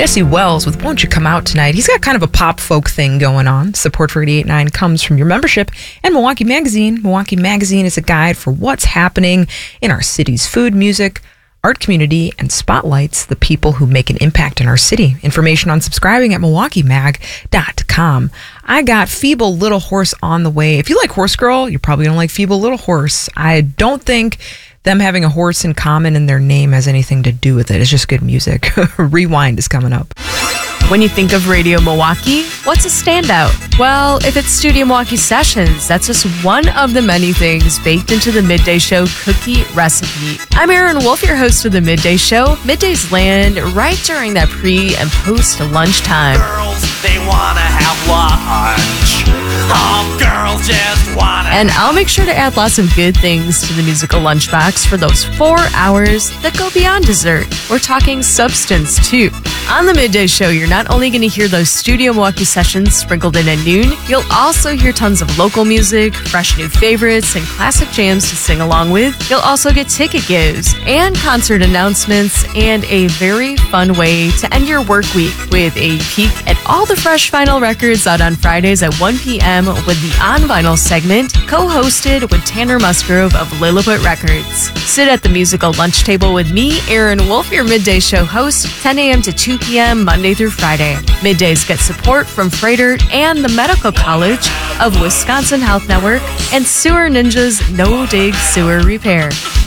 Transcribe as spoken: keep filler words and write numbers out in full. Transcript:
Jesse Wells with Won't You Come Out Tonight. He's got kind of a pop folk thing going on. Support for eighty-eight point nine comes from your membership and Milwaukee Magazine. Milwaukee Magazine is a guide for what's happening in our city's food, music, art community, and spotlights the people who make an impact in our city. Information on subscribing at milwaukee mag dot com. I got Feeble Little Horse on the way. If you like Horse Girl, you're probably going to like Feeble Little Horse. I don't think them having a horse in common in their name has anything to do with it. It's just good music. Rewind is coming up. When you think of Radio Milwaukee, what's a standout? Well, if it's Studio Milwaukee Sessions, that's just one of the many things baked into the Midday Show cookie recipe. I'm Erin Wolf, your host of the Midday Show. Middays land right during that pre- and post-lunchtime. Girls, they wanna have lunch. All girls just wanna. And I'll make sure to add lots of good things to the musical lunchbox for those four hours that go beyond dessert. We're talking substance, too. On the Midday Show, you're not only going to hear those Studio Milwaukee Sessions sprinkled in at noon, you'll also hear tons of local music, fresh new favorites, and classic jams to sing along with. You'll also get ticket gives and concert announcements and a very fun way to end your work week with a peek at all the fresh vinyl records out on Fridays at one p.m. with the On Vinyl segment, co-hosted with Tanner Musgrove of Lilliput Records. Sit at the musical lunch table with me, Erin Wolf, your Midday Show host, ten a.m. to two p.m. Monday through Friday. Middays get support from Freighter and the Medical College of Wisconsin Health Network and Sewer Ninja's No Dig Sewer Repair.